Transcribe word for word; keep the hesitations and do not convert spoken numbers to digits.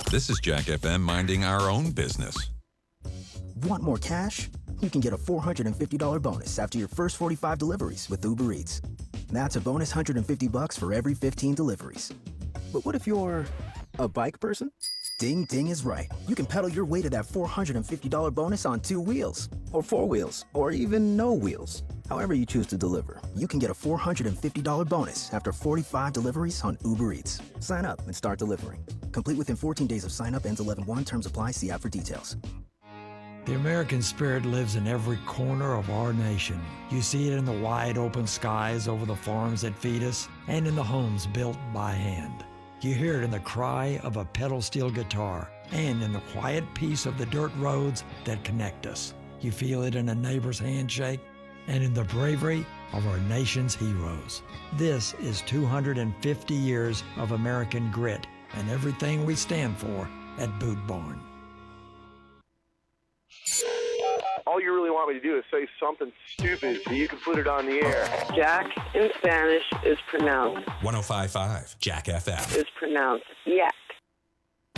This is Jack F M minding our own business. Want more cash? You can get a four hundred fifty dollars bonus after your first forty-five deliveries with Uber Eats. That's a bonus one hundred fifty bucks for every fifteen deliveries. But what if you're a bike person? Ding Ding is right. You can pedal your way to that four hundred fifty dollars bonus on two wheels, or four wheels, or even no wheels. However you choose to deliver, you can get a four hundred fifty dollars bonus after forty-five deliveries on Uber Eats. Sign up and start delivering. Complete within fourteen days of sign up. Ends eleven one. Terms apply. See app for details. The American spirit lives in every corner of our nation. You see it in the wide open skies over the farms that feed us and in the homes built by hand. You hear it in the cry of a pedal steel guitar and in the quiet peace of the dirt roads that connect us. You feel it in a neighbor's handshake and in the bravery of our nation's heroes. This is two hundred fifty years of American grit and everything we stand for at Boot Barn. All you really want me to do is say something stupid so you can put it on the air. Jack in Spanish is pronounced. one oh five point five Jack F M. Is pronounced, yeah.